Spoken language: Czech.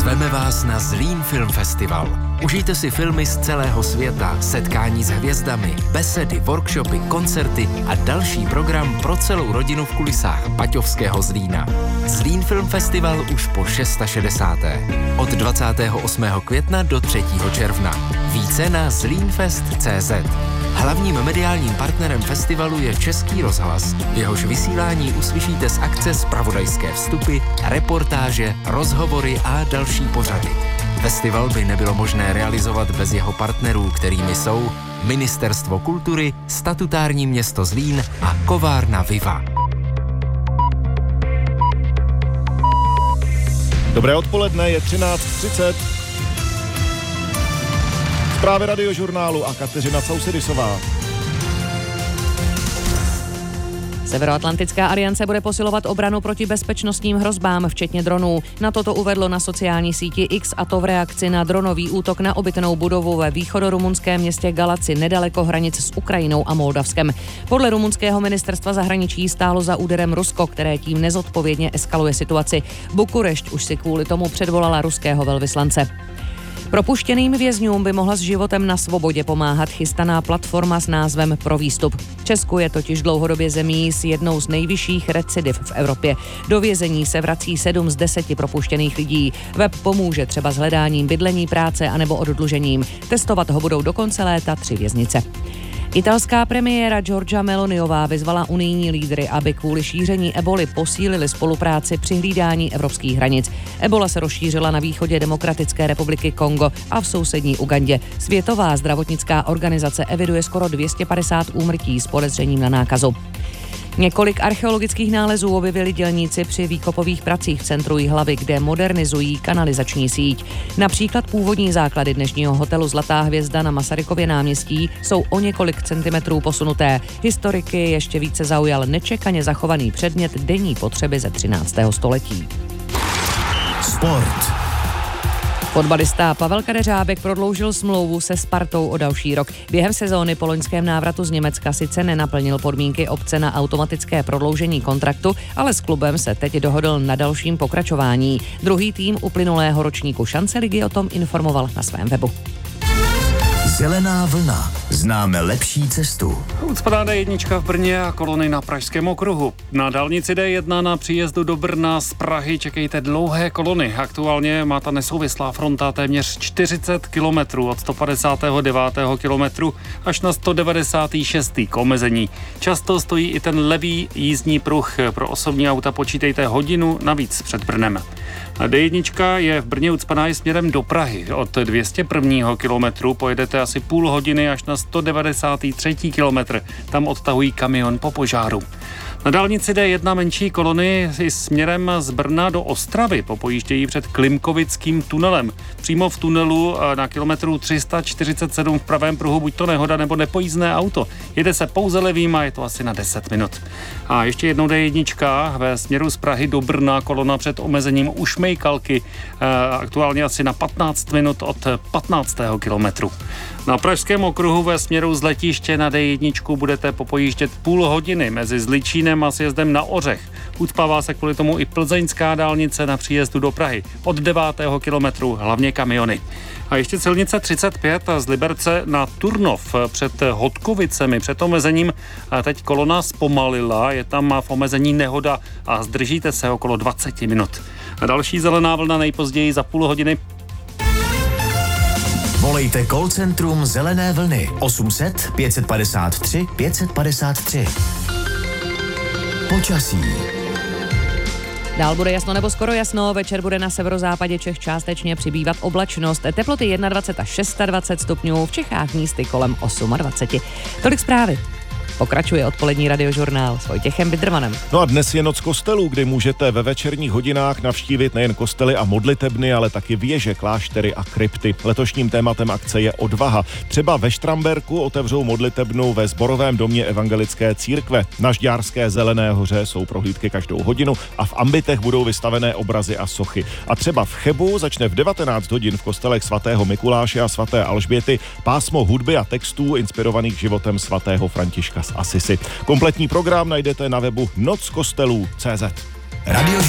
Zveme vás na Zlín Film Festival. Užijte si filmy z celého světa, setkání s hvězdami, besedy, workshopy, koncerty a další program pro celou rodinu v kulisách Baťovského Zlína. Zlín Film Festival už po 660. Od 28. května do 3. června. Více na zlínfest.cz. Hlavním mediálním partnerem festivalu je Český rozhlas. V jehož vysílání uslyšíte z akce zpravodajské vstupy, reportáže, rozhovory a další pořady. Festival by nebylo možné realizovat bez jeho partnerů, kterými jsou Ministerstvo kultury, statutární město Zlín a kovárna Viva. Dobré odpoledne, je 13:30. Zprávy Radiožurnálu a Kateřina Sausedisová. Severoatlantická aliance bude posilovat obranu proti bezpečnostním hrozbám, včetně dronů. NATO to uvedlo na sociální síti X, a to v reakci na dronový útok na obytnou budovu ve východorumunském městě Galaci nedaleko hranic s Ukrajinou a Moldavskem. Podle rumunského ministerstva zahraničí stálo za úderem Rusko, které tím nezodpovědně eskaluje situaci. Bukurešť už si kvůli tomu předvolala ruského velvyslance. Propuštěným vězňům by mohla s životem na svobodě pomáhat chystaná platforma s názvem Pro výstup. Česku je totiž dlouhodobě zemí s jednou z nejvyšších recidiv v Evropě. Do vězení se vrací 7 z 10 propuštěných lidí. Web pomůže třeba s hledáním bydlení, práce anebo oddlužením. Testovat ho budou do konce léta 3 věznice. Italská premiéra Giorgia Meloniová vyzvala unijní lídry, aby kvůli šíření eboly posílili spolupráci při hlídání evropských hranic. Ebola se rozšířila na východě Demokratické republiky Kongo a v sousední Ugandě. Světová zdravotnická organizace eviduje skoro 250 úmrtí s podezřením na nákazu. Několik archeologických nálezů objevili dělníci při výkopových pracích v centru Jihlavy, kde modernizují kanalizační síť. Například původní základy dnešního hotelu Zlatá hvězda na Masarykově náměstí jsou o několik centimetrů posunuté. Historiky ještě více zaujal nečekaně zachovaný předmět denní potřeby ze 13. století. Sport. Fotbalista Pavel Kadeřábek prodloužil smlouvu se Spartou o další rok. Během sezóny po loňském návratu z Německa sice nenaplnil podmínky opce na automatické prodloužení kontraktu, ale s klubem se teď dohodl na dalším pokračování. Druhý tým uplynulého ročníku Šance ligy o tom informoval na svém webu. Zelená vlna. Známe lepší cestu. Ucpaná D1 v Brně a kolony na Pražském okruhu. Na dálnici D1 na příjezdu do Brna z Prahy čekejte dlouhé kolony. Aktuálně má ta nesouvislá fronta téměř 40 kilometrů od 159. kilometru až na 196. k omezení. Často stojí i ten levý jízdní pruh. Pro osobní auta počítejte hodinu navíc před Brnem. D1 je v Brně ucpaná i směrem do Prahy. Od 201. kilometru pojedete asi půl hodiny až na 193. kilometr. Tam odtahují kamion po požáru. Na dálnici D1 menší kolony i směrem z Brna do Ostravy popojíždějí před Klimkovickým tunelem. Přímo v tunelu na kilometru 347 v pravém pruhu buď to nehoda nebo nepojízdné auto. Jede se pouze levým a je to asi na 10 minut. A ještě jednou D1 ve směru z Prahy do Brna kolona před omezením u Šmejkalky, aktuálně asi na 15 minut od 15. kilometru. Na Pražském okruhu ve směru z letiště na D1 budete popojíždět půl hodiny mezi Zličínem a sjezdem na Ořech. Ucpává se kvůli tomu i plzeňská dálnice na příjezdu do Prahy. Od 9. kilometru hlavně kamiony. A ještě silnice 35 z Liberce na Turnov před Hodkovicemi, před omezením. A teď kolona zpomalila, je tam v omezení nehoda a zdržíte se okolo 20 minut. A další zelená vlna nejpozději za půl hodiny. Volejte call centrum Zelené vlny 800 553 553. Počasí. Dál bude jasno nebo skoro jasno, večer bude na severozápadě Čech částečně přibývat oblačnost. Teploty 21 až 26 stupňů, v Čechách místy kolem 28. Tolik zprávy. Pokračuje odpolední radiožurnál s Vojtěchem Bidrmanem. No a dnes je noc kostelů, kdy můžete ve večerních hodinách navštívit nejen kostely a modlitebny, ale taky věže, kláštery a krypty. Letošním tématem akce je odvaha. Třeba ve Štramberku otevřou modlitebnu ve Sborovém domě evangelické církve. Na Žďárské Zelené hoře jsou prohlídky každou hodinu a v Ambitech budou vystavené obrazy a sochy. A třeba v Chebu začne v 19 hodin v kostelech svatého Mikuláše a svaté Alžběty pásmo hudby a textů inspirovaných životem svatého Františka z Asisi. Kompletní program najdete na webu nockostelů.cz.